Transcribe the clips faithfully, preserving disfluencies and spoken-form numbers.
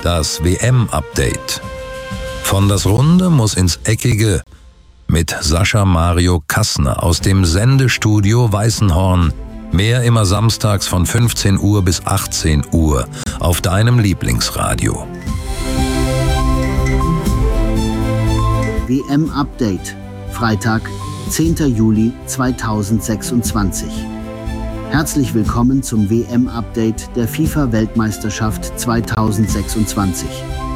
Das W M-Update. Von das Runde muss ins Eckige mit Sascha Mario Kassner aus dem Sendestudio Weißenhorn. Mehr immer samstags von fünfzehn Uhr bis achtzehn Uhr auf deinem Lieblingsradio. W M-Update, Freitag, zehnter Juli zweitausendsechsundzwanzig. Herzlich willkommen zum W M-Update der FIFA-Weltmeisterschaft zweitausendsechsundzwanzig.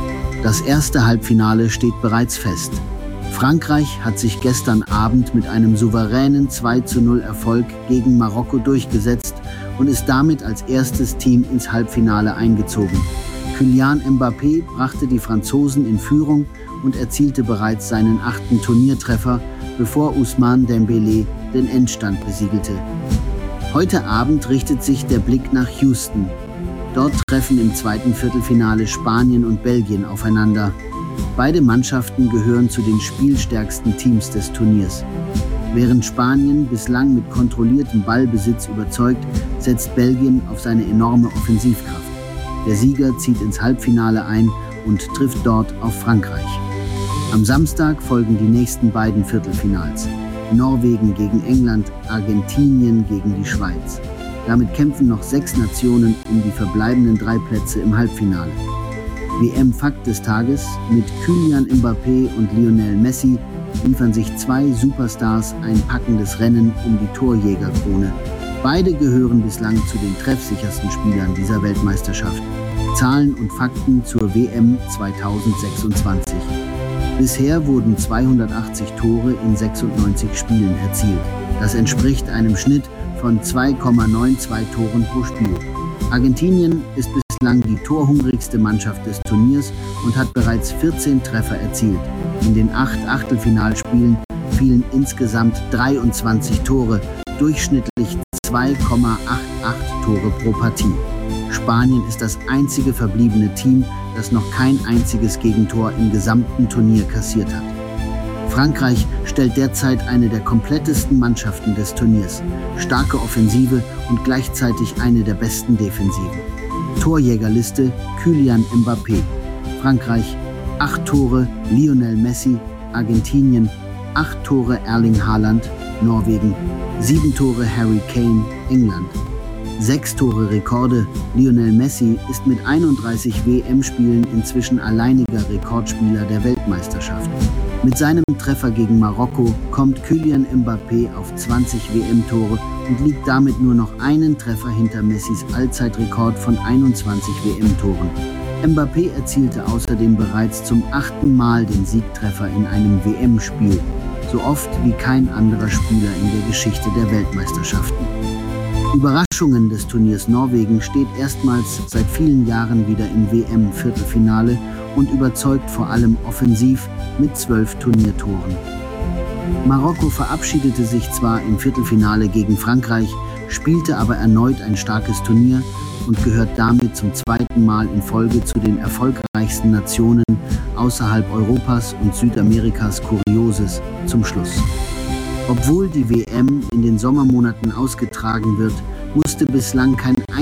Das erste Halbfinale steht bereits fest. Frankreich hat sich gestern Abend mit einem souveränen zwei zu null Erfolg gegen Marokko durchgesetzt und ist damit als erstes Team ins Halbfinale eingezogen. Kylian Mbappé brachte die Franzosen in Führung und erzielte bereits seinen achten Turniertreffer, bevor Ousmane Dembélé den Endstand besiegelte. Heute Abend richtet sich der Blick nach Houston. Dort treffen im zweiten Viertelfinale Spanien und Belgien aufeinander. Beide Mannschaften gehören zu den spielstärksten Teams des Turniers. Während Spanien bislang mit kontrolliertem Ballbesitz überzeugt, setzt Belgien auf seine enorme Offensivkraft. Der Sieger zieht ins Halbfinale ein und trifft dort auf Frankreich. Am Samstag folgen die nächsten beiden Viertelfinals. Norwegen gegen England, Argentinien gegen die Schweiz. Damit kämpfen noch sechs Nationen um die verbleibenden drei Plätze im Halbfinale. W M-Fakt des Tages: Mit Kylian Mbappé und Lionel Messi liefern sich zwei Superstars ein packendes Rennen um die Torjägerkrone. Beide gehören bislang zu den treffsichersten Spielern dieser Weltmeisterschaft. Zahlen und Fakten zur W M zweitausendsechsundzwanzig. Bisher wurden zweihundertachtzig Tore in sechsundneunzig Spielen erzielt. Das entspricht einem Schnitt von zwei Komma zweiundneunzig Toren pro Spiel. Argentinien ist bislang die torhungrigste Mannschaft des Turniers und hat bereits vierzehn Treffer erzielt. In den acht Achtelfinalspielen fielen insgesamt dreiundzwanzig Tore, durchschnittlich zwei Komma achtundachtzig Tore pro Partie. Spanien ist das einzige verbliebene Team, das noch kein einziges Gegentor im gesamten Turnier kassiert hat. Frankreich stellt derzeit eine der komplettesten Mannschaften des Turniers. Starke Offensive und gleichzeitig eine der besten Defensiven. Torjägerliste: Kylian Mbappé. Frankreich acht Tore, Lionel Messi. Argentinien acht Tore, Erling Haaland. Norwegen sieben Tore, Harry Kane. England sechs Tore Rekorde. Lionel Messi ist mit einunddreißig W M-Spielen inzwischen alleiniger Rekordspieler der Weltmeisterschaft. Mit seinem Treffer gegen Marokko kommt Kylian Mbappé auf zwanzig W M-Tore und liegt damit nur noch einen Treffer hinter Messis Allzeitrekord von einundzwanzig W M-Toren. Mbappé erzielte außerdem bereits zum achten Mal den Siegtreffer in einem W M-Spiel, so oft wie kein anderer Spieler in der Geschichte der Weltmeisterschaften. Überraschungen des Turniers: Norwegen steht erstmals seit vielen Jahren wieder im W M-Viertelfinale und überzeugt vor allem offensiv mit zwölf Turniertoren. Marokko verabschiedete sich zwar im Viertelfinale gegen Frankreich, spielte aber erneut ein starkes Turnier und gehört damit zum zweiten Mal in Folge zu den erfolgreichsten Nationen außerhalb Europas und Südamerikas. Kurioses zum Schluss. Obwohl die W M in den Sommermonaten ausgetragen wird, musste bislang kein